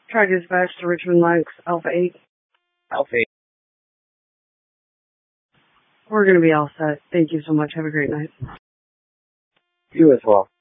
Try dispatch to Richmond Lakes, Alpha 8. Alpha 8. We're going to be all set. Thank you so much. Have a great night. You as well.